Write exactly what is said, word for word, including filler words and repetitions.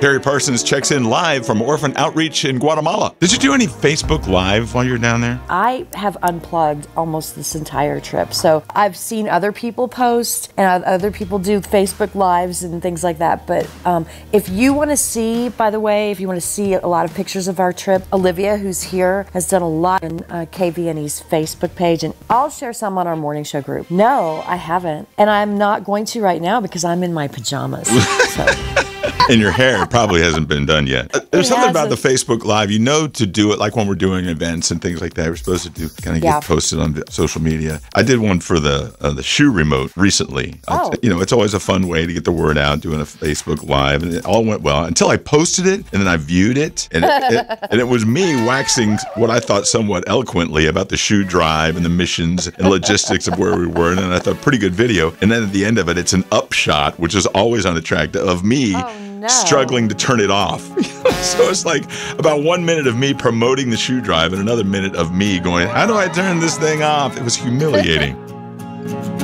Carrie Parsons checks in live from Orphan Outreach in Guatemala. Did you do any Facebook Live while you were down there? I have unplugged almost this entire trip. So I've seen other people post and other people do Facebook Lives and things like that. But um, if you want to see, by the way, if you want to see a lot of pictures of our trip, Olivia, who's here, has done a lot on uh, K V N E's Facebook page. And I'll share some on our morning show group. No, I haven't. And I'm not going to right now because I'm in my pajamas. So. And your hair probably hasn't been done yet. There's It something about the hasn't. Facebook Live, you know, to do it like when we're doing events and things like that. We're supposed to do kind of Yeah. get posted on vi- social media. I did one for the uh, the shoe remote recently. Uh, Oh. You know, it's always a fun way to get the word out, doing a Facebook Live, and it all went well until I posted it, and then I viewed it, and it, it, and it was me waxing what I thought somewhat eloquently about the shoe drive and the missions and logistics of where we were, and then I thought pretty good video. And then at the end of it, it's an upshot, which is always unattractive, of me. Oh, no. Struggling to turn it off. So it's like about one minute of me promoting the shoe drive and another minute of me going, how do I turn this thing off? It was humiliating.